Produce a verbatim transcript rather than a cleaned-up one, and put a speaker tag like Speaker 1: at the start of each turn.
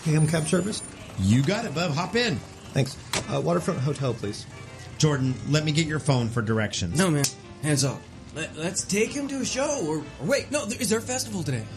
Speaker 1: A M cab service?
Speaker 2: You got it, bub. Hop in.
Speaker 1: Thanks. Uh, Waterfront Hotel, please.
Speaker 2: Jordan, let me get your phone for directions.
Speaker 3: No, man. Hands off. Let, let's take him to a show. Or, or wait, no, is there a festival today?